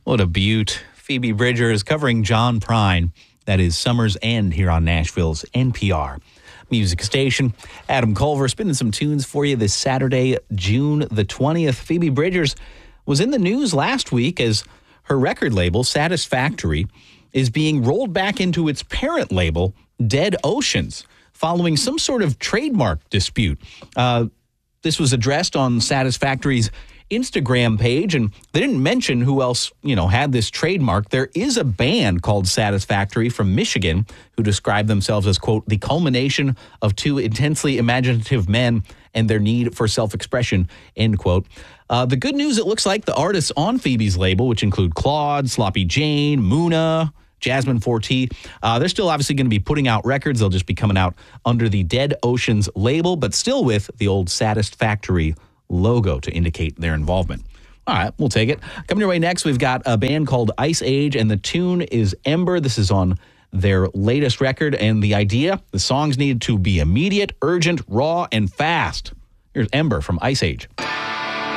What a beaut. Phoebe Bridgers covering John Prine. That is Summer's End here on Nashville's NPR music station. Adam Culver spinning some tunes for you this Saturday, June the 20th. Phoebe Bridgers was in the news last week as her record label, Satisfactory, is being rolled back into its parent label, Dead Oceans, following some sort of trademark dispute. This was addressed on Satisfactory's Instagram page, and they didn't mention who else, had this trademark. There is a band called Satisfactory from Michigan who describe themselves as, quote, the culmination of two intensely imaginative men and their need for self-expression, end quote. The good news, it looks like the artists on Phoebe's label, which include Claude, Sloppy Jane, Muna, Jasmine Forti, they're still obviously going to be putting out records. They'll just be coming out under the Dead Oceans label, but still with the old Satisfactory logo to indicate their involvement. All right, we'll take it. Coming your way next, we've got a band called Ice Age, and the tune is Ember. This is on their latest record, and the idea, the songs need to be immediate, urgent, raw, and fast. Here's Ember from Ice Age.